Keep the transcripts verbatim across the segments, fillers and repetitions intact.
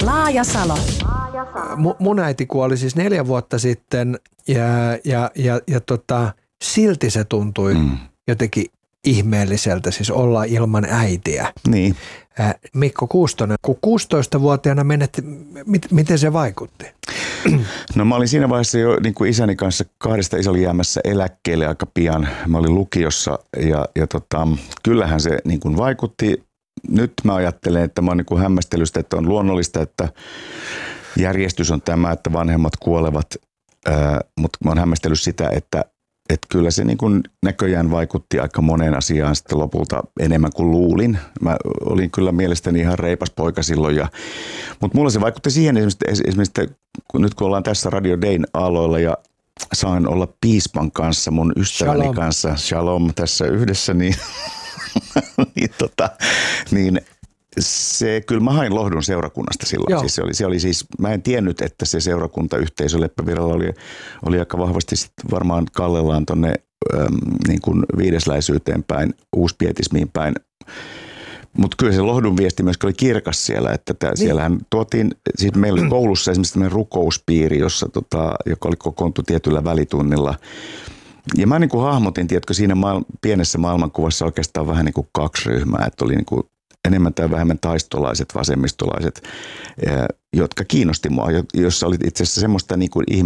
Laajasalo. M- mun äiti kuoli siis neljä vuotta sitten ja, ja, ja, ja tota, silti se tuntui mm. jotenkin ihmeelliseltä siis olla ilman äitiä. Niin. Äh, Mikko Kuustonen, kun kuusitoistavuotiaana menet, mit, miten se vaikutti? No mä olin siinä vaiheessa jo niin kuin isäni kanssa kahdesta isäni jäämässä eläkkeelle aika pian. Mä olin lukiossa ja, ja tota, kyllähän se niin kuin vaikutti. Nyt mä ajattelen, että mä oon niin kuin hämmästellyt sitä, että on luonnollista, että järjestys on tämä, että vanhemmat kuolevat, ää, mutta mä oon hämmästellyt sitä, että että kyllä se niin kuin näköjään vaikutti aika moneen asiaan sitten lopulta enemmän kuin luulin. Mä olin kyllä mielestäni ihan reipas poika silloin. Ja, mutta mulla se vaikutti siihen esimerkiksi, esimerkiksi että nyt kun ollaan tässä Radio Dayn aloilla ja saan olla piispan kanssa, mun ystäväni Shalom. kanssa, Shalom tässä yhdessä, niin, niin, tota, niin se, kyllä mä hain lohdun seurakunnasta silloin. Siis se oli, se oli siis, mä en tiennyt, että se seurakuntayhteisö Leppävirralla oli, oli aika vahvasti sit varmaan kallellaan tonne äm, niin kuin viidesläisyyteen päin, uuspietismiin päin. Mutta kyllä se lohdun viesti myös oli kirkas siellä, että tää, niin. Siellähän tuotiin, siis meillä oli koulussa esimerkiksi tämmöinen rukouspiiri, jossa, tota, joka oli kokoontu tietyllä välitunnilla. Ja mä niin kuin hahmotin, tiedätkö, siinä maailma, pienessä maailmankuvassa oikeastaan vähän niin kuin kaksi ryhmää, että oli niin kuin enemmän tai vähemmän taistolaiset, vasemmistolaiset, jotka kiinnosti mua, jossa oli itse asiassa semmoista niin kuin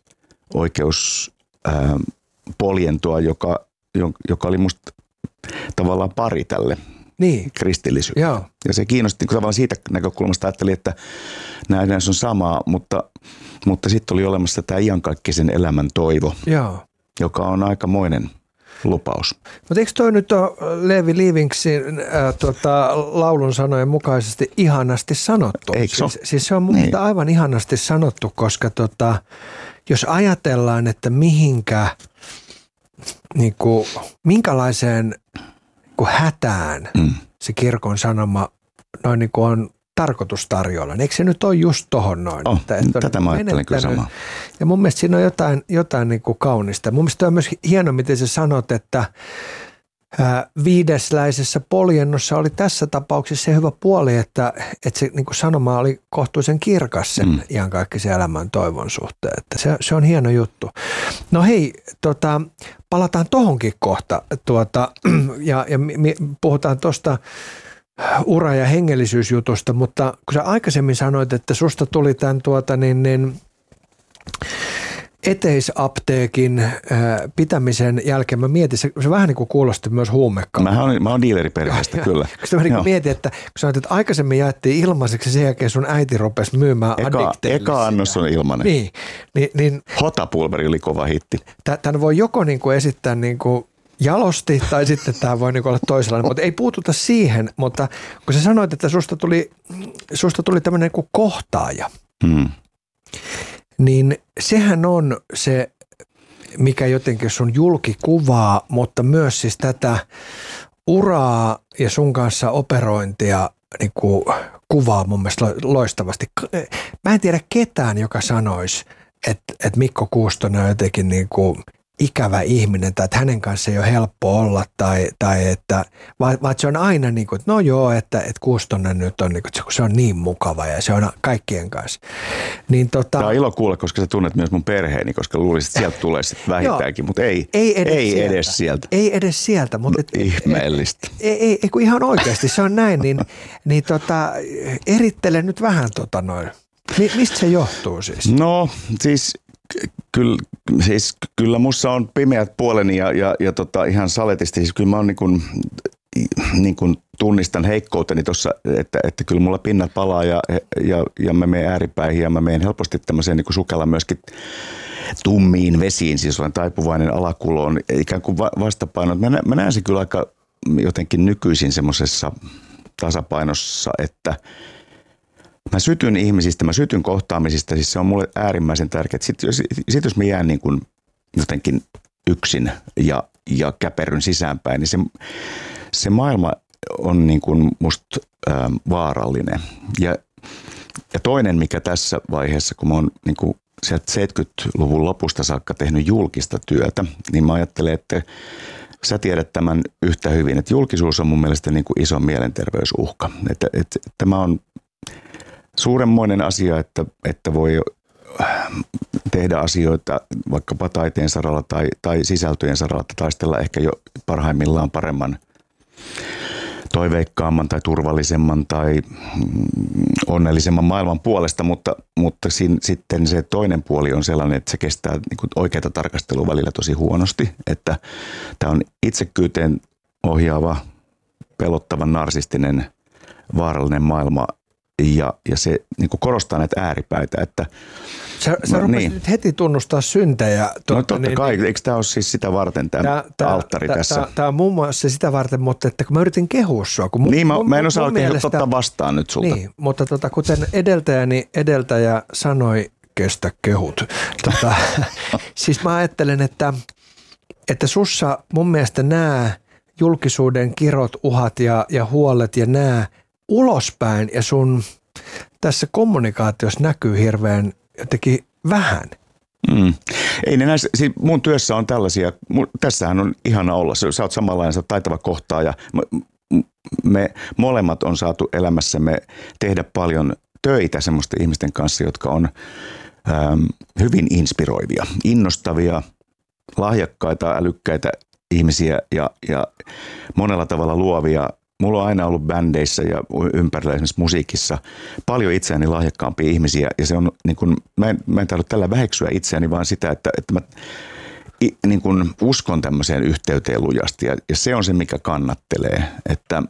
ihmisoikeuspoljentoa, joka, joka oli musta tavallaan pari tälle niin. kristillisyydelle. Joo. Ja se kiinnosti tavallaan siitä näkökulmasta, ajattelin, että näin on samaa, mutta, mutta sitten oli olemassa tämä iankaikkisen elämän toivo, Joo. joka on aikamoinen lupaus. Mutta eikö toi nyt ole Leevi Livingsin äh, tota, laulun sanojen mukaisesti ihanasti sanottu? Eikö se siis, siis se on mun niin. aivan ihanasti sanottu, koska tota, jos ajatellaan, että mihinkä, niinku, minkälaiseen niinku, hätään mm. se kirkon sanoma noin niin kuin on tarkoitus tarjolla. Eikö se nyt ole just tohon noin? Oh, että, että tätä mä ajattelen kyllä samaa. Ja mun mielestä siinä on jotain, jotain niin kuin kaunista. Mun mielestä on myös hieno, miten sä sanot, että ää, viidesläisessä poljennossa oli tässä tapauksessa se hyvä puoli, että, että se niin kuin sanoma oli kohtuullisen kirkas sen mm. iankaikkisen elämän toivon suhteen. Että se, se on hieno juttu. No hei, tota, palataan tohonkin kohta tuota, ja, ja mi, puhutaan tuosta ura- ja hengellisyysjutusta, mutta kun sä aikaisemmin sanoit, että susta tuli tämän tuota niin, niin eteisapteekin äh, pitämisen jälkeen, mä mietin, se, se vähän niin kuin kuulosti myös huumekauppaa. Mä oon, mä oon dealeriperheestä, kyllä. Kun mä niin mietin, että kun sanoit, että aikaisemmin jaettiin ilmaiseksi, sen jälkeen sun äiti rupesi myymään addikteille. Eka annos on ilmainen. Niin. niin, niin Hotapulveri oli kova hitti. Tämän voi joko niin kuin esittää niin kuin jalosti tai sitten tämä voi olla toisenlainen, mutta ei puututa siihen, mutta kun sä sanoit, että susta tuli, susta tuli tämmöinen kuin kohtaaja, hmm. niin sehän on se, mikä jotenkin sun julkikuvaa, mutta myös siis tätä uraa ja sun kanssa operointia niin kuin kuvaa mun mielestä loistavasti. Mä en tiedä ketään, joka sanoisi, että, että Mikko Kuustonen on jotenkin niin kuin ikävä ihminen tai että hänen kanssa ei ole helppo olla tai, tai että vaan, vaan se on aina niin kuin, että no joo, että, että Kuustonen nyt on, niin kuin, että se on niin mukava ja se on kaikkien kanssa. Niin tota, tämä on ilo kuulla, koska sä tunnet myös mun perheeni, koska luulisit, että sieltä tulee sitten vähintäänkin, mutta ei, ei, edes, ei sieltä. edes sieltä. Ei edes sieltä. Mutta no, et, ihmeellistä. Ei, ei, ei, kun ihan oikeasti se on näin, niin, niin tota, erittele nyt vähän tota noin. Mistä se johtuu siis? No siis Kyllä, siis, kyllä musta on pimeät puoleni ja, ja, ja tota, ihan saletisti. Siis kyllä mä on niin kuin, niin kuin tunnistan heikkouteni tuossa, että, että kyllä mulla pinnat palaa ja, ja, ja mä menen ääripäihin ja mä menen helposti tämmöiseen niin kuin sukellan myöskin tummiin vesiin, siis olen taipuvainen alakuloon, ikään kuin vastapaino. Mä, mä näen se kyllä aika jotenkin nykyisin semmoisessa tasapainossa, että mä sytyn ihmisistä, mä sytyn kohtaamisista, siis se on mulle äärimmäisen tärkeää. Sitten jos, sit jos mä jään niin kuin jotenkin yksin ja, ja käperryn sisäänpäin, niin se, se maailma on niin kuin musta ää, vaarallinen. Ja, ja toinen, mikä tässä vaiheessa, kun mä oon niin kuin sieltä seitsemänkymmentäluvun lopusta saakka tehnyt julkista työtä, niin mä ajattelen, että sä tiedät tämän yhtä hyvin, että julkisuus on mun mielestä niin kuin iso mielenterveysuhka. Että, että, tämä on suuremmoinen asia, että, että voi tehdä asioita vaikkapa taiteen saralla tai, tai sisältöjen saralla, että taistella ehkä jo parhaimmillaan paremman, toiveikkaamman tai turvallisemman tai onnellisemman maailman puolesta, mutta, mutta sin, sitten se toinen puoli on sellainen, että se kestää niin kuin oikeata tarkastelua välillä tosi huonosti, että tämä on itsekyyteen ohjaava, pelottavan narsistinen, vaarallinen maailma ja, ja se niin kuin korostaa näitä ääripäitä, että Sä, sä no, rupesit niin. nyt heti tunnustaa syntejä. Tuota, no totta niin, kai, eikö tämä ole siis sitä varten tämä, tämä alttari tämä, tässä? Tämä, tämä on muun muassa sitä varten, mutta että kun mä yritin kehua sua. Kun mun, niin, mä, mun, mä en osaa oikein mielestä, ottaa vastaan nyt sulta. Niin, mutta tota, kuten edeltäjäni edeltäjä sanoi, kestä kehut. Tota, siis mä ajattelen, että, että sussa mun mielestä nämä julkisuuden kirot, uhat ja, ja huolet ja nämä ulospäin ja sun tässä kommunikaatiossa näkyy hirveän jotenkin vähän. Mm. Ei ne näissä, siis mun työssä on tällaisia, mun, tässähän on ihana olla, sä oot samanlainen, sä oot taitava kohtaaja. Me, me molemmat on saatu elämässämme tehdä paljon töitä semmoisten ihmisten kanssa, jotka on äm, hyvin inspiroivia, innostavia, lahjakkaita, älykkäitä ihmisiä ja, ja monella tavalla luovia. Mulla on aina ollut bändeissä ja ympärillä esimerkiksi musiikissa paljon itseäni lahjakkaampia ihmisiä ja se on niin kuin, mä en, mä en tarvitse tällä väheksyä itseäni vaan sitä, että, että mä i, niin kuin uskon tämmöiseen yhteyteen lujasti ja, ja se on se, mikä kannattelee, että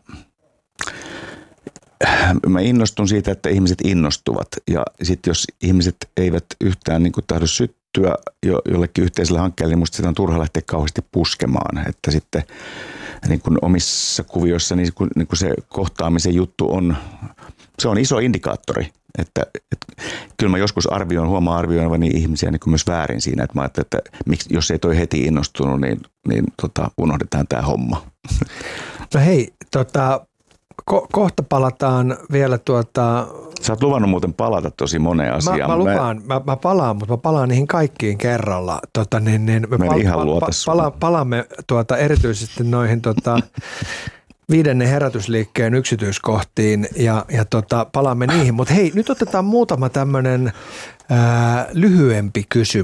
mä innostun siitä, että ihmiset innostuvat ja sitten jos ihmiset eivät yhtään niin kuin tahdo syttyä jo, jollekin yhteiselle hankkeelle, niin musta sitä on turha lähteä kauheasti puskemaan, että sitten niin kuin omissa kuvioissa niin kuin, niin kuin se kohtaamisen juttu on, se on iso indikaattori, että, että kyllä mä joskus arvioin, huomaan arvioivani ihmisiä niin kuin myös väärin siinä, että mä ajattelin, että miksi, jos ei toi heti innostunut, niin, niin tota, unohdetaan tämä homma. No hei, tota, ko- kohta palataan vielä tuota... Sä oot luvannut muuten palata tosi moneen asiaan. Mä, mä lupaan, mä, mä palaan, mutta mä palaan niihin kaikkiin kerralla. Tota, niin, niin, me pal- ihan luota pa- pala- palaamme tuota, erityisesti noihin tota, viidennen herätysliikkeen yksityiskohtiin ja, ja tota, palaamme niihin. Mutta hei, nyt otetaan muutama tämmöinen lyhyempi kysymys.